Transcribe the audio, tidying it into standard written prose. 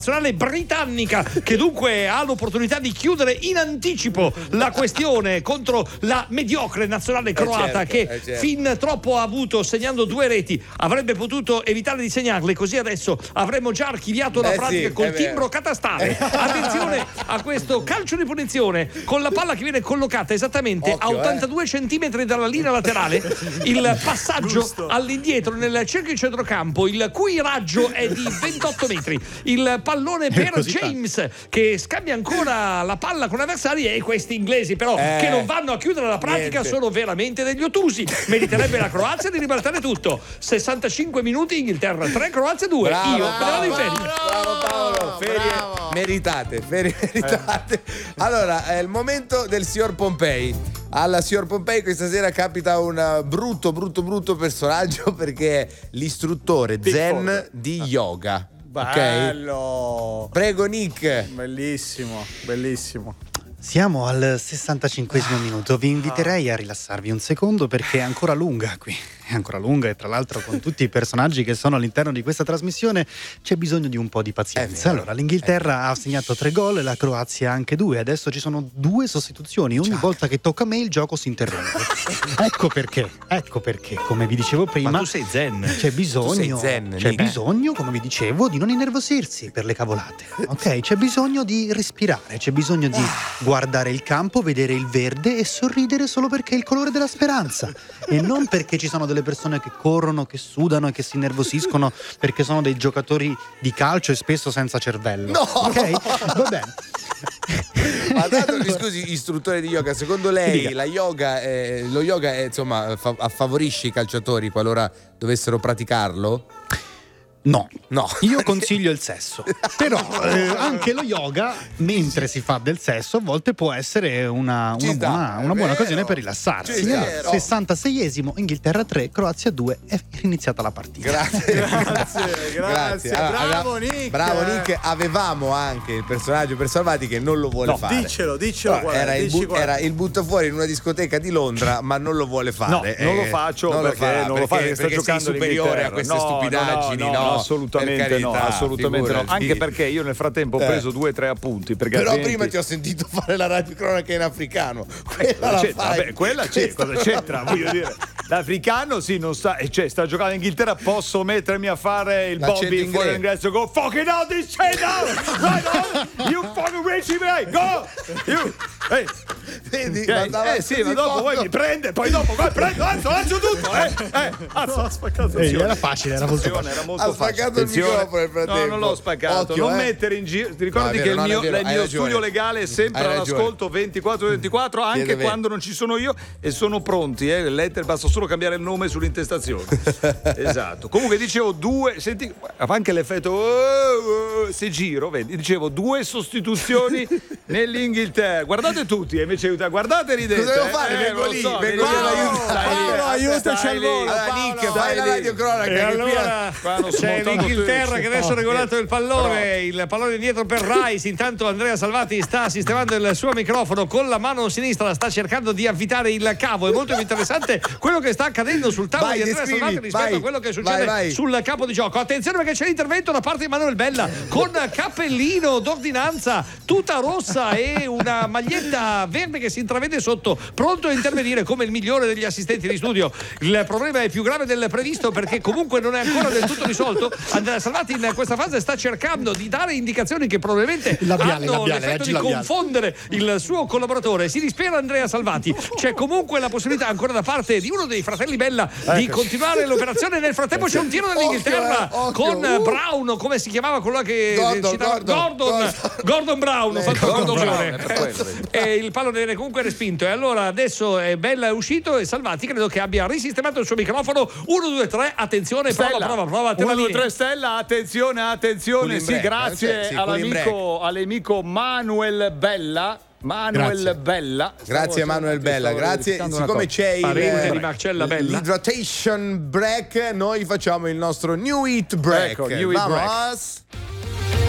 nazionale britannica, che dunque ha l'opportunità di chiudere in anticipo la questione contro la mediocre nazionale croata, che fin troppo ha avuto, segnando 2 reti. Avrebbe potuto evitare di segnarle, così adesso avremmo già archiviato la pratica col timbro catastale. Attenzione a questo calcio di punizione con la palla che viene collocata esattamente a 82 centimetri dalla linea laterale, il passaggio all'indietro nel cerchio di centrocampo, il cui raggio è di 28 metri. Il pallone per James, che scambia ancora la palla con avversari, e questi inglesi però che non vanno a chiudere la pratica sono veramente degli ottusi. Meriterebbe la Croazia di ribaltare tutto. 65 minuti, Inghilterra 3, Croazia 2. Io vado in ferie. Bravo Paolo, ferie meritate. Allora, è il momento del signor Pompei. Alla signor Pompei questa sera capita un brutto personaggio, perché è l'istruttore zen di yoga. Bello. Ok? Prego Nick. Bellissimo. Siamo al 65esimo minuto. Vi inviterei a rilassarvi un secondo, perché è ancora lunga qui. È ancora lunga, e tra l'altro con tutti i personaggi che sono all'interno di questa trasmissione c'è bisogno di un po' di pazienza. Allora, l'Inghilterra ha segnato 3 gol e la Croazia anche 2. Adesso ci sono 2 sostituzioni. Ogni volta che tocca a me il gioco si interrompe. Ecco perché, come vi dicevo prima, ma tu sei zen. C'è bisogno, come vi dicevo, di non innervosirsi per le cavolate. Ok? C'è bisogno di respirare, c'è bisogno di guardare il campo, vedere il verde e sorridere solo perché è il colore della speranza, e non perché ci sono delle persone che corrono, che sudano e che si innervosiscono perché sono dei giocatori di calcio e spesso senza cervello. No! Ok? Va bene. Ma dato, scusi, istruttore di yoga, secondo lei lo yoga è, insomma, affavorisce i calciatori qualora dovessero praticarlo? No, io consiglio il sesso. Però anche lo yoga, mentre si fa del sesso, a volte può essere una buona occasione per rilassarsi. 66esimo, Inghilterra 3, Croazia 2, è iniziata la partita. Grazie. Bravo Nick. Bravo Nick. Avevamo anche il personaggio per Salvati che non lo vuole fare. Diccelo. Era il butta fuori in una discoteca di Londra, ma non lo vuole fare. No, non lo faccio perché sta giocando sei superiore a queste stupidaggini. No, assolutamente no. Anche perché io nel frattempo ho preso 2 o 3 appunti. Però prima ti ho sentito fare la radiocronaca in africano. Quella c'è, cosa c'entra? Voglio dire, l'africano non sta, sta giocando in Inghilterra, posso mettermi a fare il Bobby fuori l'ingresso, go fucking out this chain now, right on, you fucking rich man, go, you, hey. Vedi, ma dopo poi mi prende, poi dopo lancio tutto, ha spaccato. Era facile, era molto facile. Ha spaccato il microfono nel frattempo. No, non l'ho spaccato. Non mettere in giro. Ti ricordi che il mio studio legale è sempre all'ascolto 24/24, anche quando non ci sono io, e sono pronti. Le lettere, basta solo cambiare il nome sull'intestazione. Esatto. Comunque dicevo 2, senti, anche l'effetto se giro, vedi, dicevo 2 sostituzioni nell'Inghilterra. Guardate tutti, invece guardate ridete. Cosa devo fare? Vengo lì aiutaci al volo. Nick, fai la radiocronaca. E allora c'è l'Inghilterra che adesso ha regolato il pallone, il pallone dietro per Rice. Intanto Andrea Salvati sta sistemando il suo microfono con la mano sinistra, sta cercando di avvitare il cavo. È molto interessante quello che sta accadendo sul tavolo di Andrea Salvati rispetto a quello che succede sul campo di gioco. Attenzione, perché c'è l'intervento da parte di Manuel Bella con cappellino d'ordinanza, tuta rossa e una maglietta verde che si intravede sotto, pronto a intervenire come il migliore degli assistenti di studio. Il problema è più grave del previsto, perché comunque non è ancora del tutto risolto. Andrea Salvati in questa fase sta cercando di dare indicazioni che probabilmente hanno l'effetto di confondere il suo collaboratore. Si dispera Andrea Salvati. C'è comunque la possibilità ancora da parte di uno dei fratelli Bella di continuare l'operazione. Nel frattempo c'è un tiro dell'Inghilterra con Brown, come si chiamava quello che Gordon Brown. Ho fatto confusione. E il pallone viene comunque respinto, e allora adesso Bella è uscito e Salvati credo che abbia risistemato il suo microfono. 1, 2, 3, attenzione, prova 1, 2, 3 Stella, attenzione, sì, grazie all'amico Manuel Bella. Grazie Manuel Bella, grazie. Siccome c'è di Marcella Bella, l'hydration break, noi facciamo il nostro New Hit Break. Ecco, New Hit Break.